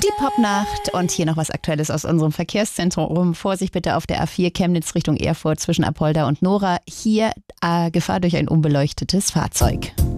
Die Popnacht und hier noch was Aktuelles aus unserem Verkehrszentrum. Vorsicht bitte auf der A4 Chemnitz Richtung Erfurt zwischen Apolda und Nora. Hier Gefahr durch ein unbeleuchtetes Fahrzeug.